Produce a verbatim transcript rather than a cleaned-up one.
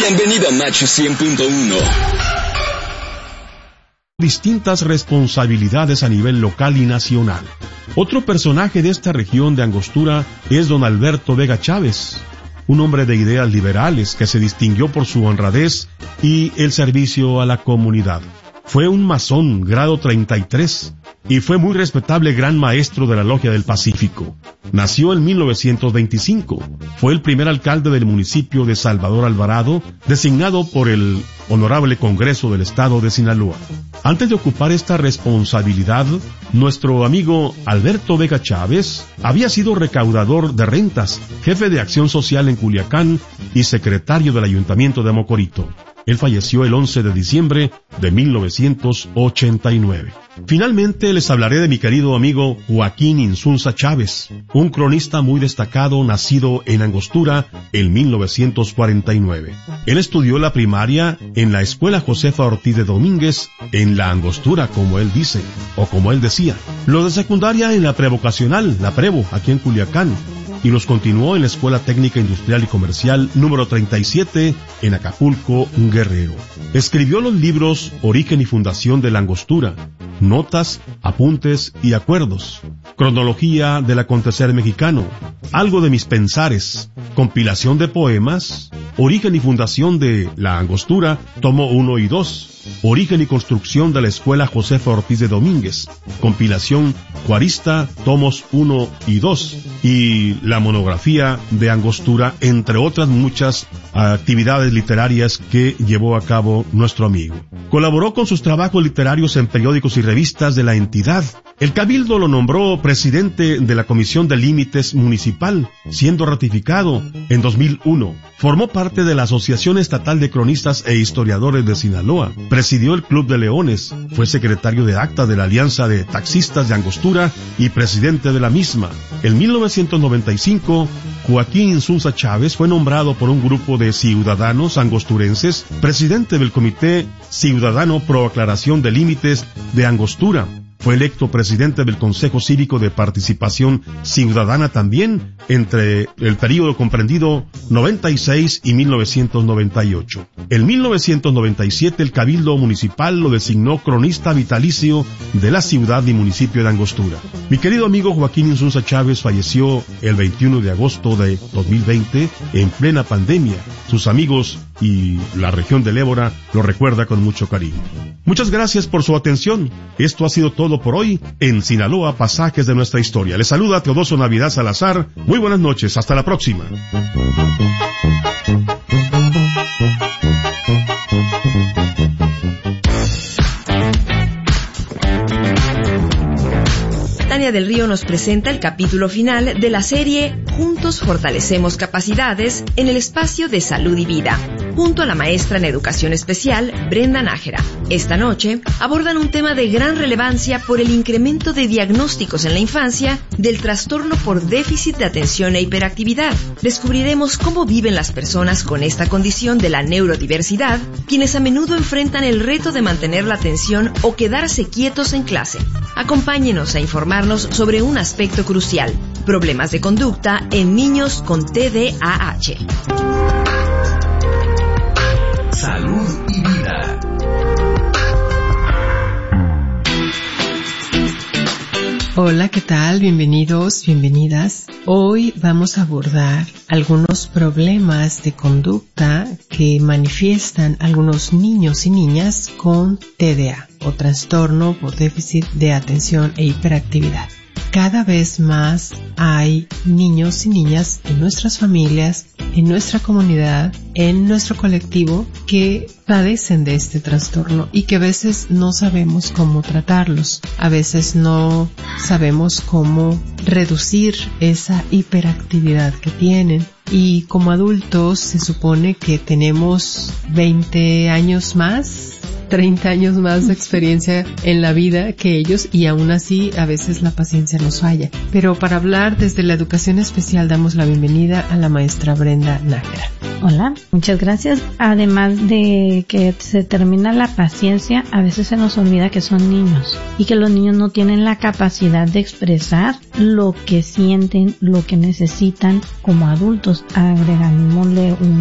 Bienvenido a Macho cien punto uno. Distintas responsabilidades a nivel local y nacional. Otro personaje de esta región de Angostura es don Alberto Vega Chávez, un hombre de ideas liberales que se distinguió por su honradez y el servicio a la comunidad. Fue un masón grado treinta y tres y fue muy respetable gran maestro de la Logia del Pacífico. Nació en mil novecientos veinticinco. Fue el primer alcalde del municipio de Salvador Alvarado, designado por el Honorable Congreso del Estado de Sinaloa. Antes de ocupar esta responsabilidad, nuestro amigo Alberto Vega Chávez había sido recaudador de rentas, jefe de acción social en Culiacán y secretario del Ayuntamiento de Mocorito. Él falleció el once de diciembre de mil novecientos ochenta y nueve. Finalmente les hablaré de mi querido amigo Joaquín Insunza Chávez, un cronista muy destacado nacido en Angostura en mil novecientos cuarenta y nueve. Él estudió la primaria en la Escuela Josefa Ortiz de Domínguez, en la Angostura, como él dice, o como él decía. Lo de secundaria en la prevocacional, la Prevo, aquí en Culiacán, y los continuó en la Escuela Técnica Industrial y Comercial número treinta y siete en Acapulco, Guerrero. Escribió los libros Origen y Fundación de la Angostura, Notas, Apuntes y Acuerdos, Cronología del Acontecer Mexicano, Algo de mis Pensares, Compilación de Poemas, Origen y Fundación de la Angostura, tomo uno y dos, Origen y Construcción de la Escuela Josefa Ortiz de Domínguez, Compilación Cuarista, tomos uno y dos, y la monografía de Angostura, entre otras muchas actividades literarias que llevó a cabo nuestro amigo. Colaboró con sus trabajos literarios en periódicos y revistas de la entidad. El Cabildo lo nombró presidente de la Comisión de Límites Municipal, siendo ratificado en dos mil uno. Formó parte de la Asociación Estatal de Cronistas e Historiadores de Sinaloa. Presidió el Club de Leones. Fue secretario de acta de la Alianza de Taxistas de Angostura y presidente de la misma. En mil novecientos noventa y cinco, Joaquín Insunza Chávez fue nombrado por un grupo de ciudadanos angosturenses presidente del Comité Ciudadano Pro Aclaración de Límites de Angostura. Fue electo presidente del Consejo Cívico de Participación Ciudadana también entre el período comprendido noventa y seis y mil novecientos noventa y ocho. En mil novecientos noventa y siete el Cabildo Municipal lo designó cronista vitalicio de la ciudad y municipio de Angostura. Mi querido amigo Joaquín Insunza Chávez falleció el veintiuno de agosto de dos mil veinte en plena pandemia. Sus amigos y la región del Ébora lo recuerda con mucho cariño. Muchas gracias por su atención. Esto ha sido todo por hoy en Sinaloa, Pasajes de Nuestra Historia. Les saluda Teodoso Navidad Salazar. Muy buenas noches, hasta la próxima. Tania del Río nos presenta el capítulo final de la serie Juntos Fortalecemos Capacidades en el espacio de Salud y Vida, junto a la maestra en Educación Especial, Brenda Nájera. Esta noche abordan un tema de gran relevancia por el incremento de diagnósticos en la infancia del trastorno por déficit de atención e hiperactividad. Descubriremos cómo viven las personas con esta condición de la neurodiversidad, quienes a menudo enfrentan el reto de mantener la atención o quedarse quietos en clase. Acompáñenos a informarnos sobre un aspecto crucial: problemas de conducta en niños con T D A H. Salud y Vida. Hola, ¿qué tal? Bienvenidos, bienvenidas. Hoy vamos a abordar algunos problemas de conducta que manifiestan algunos niños y niñas con T D A o trastorno por déficit de atención e hiperactividad. Cada vez más hay niños y niñas en nuestras familias, en nuestra comunidad, en nuestro colectivo que padecen de este trastorno y que a veces no sabemos cómo tratarlos. A veces no sabemos cómo reducir esa hiperactividad que tienen. Y como adultos se supone que tenemos veinte años más, treinta años más de experiencia en la vida que ellos, y aún así a veces la paciencia nos falla. Pero para hablar desde la educación especial damos la bienvenida a la maestra Brenda Nájera. Hola, muchas gracias. Además de que se termina la paciencia, a veces se nos olvida que son niños y que los niños no tienen la capacidad de expresar lo que sienten, lo que necesitan como adultos. Agregámosle un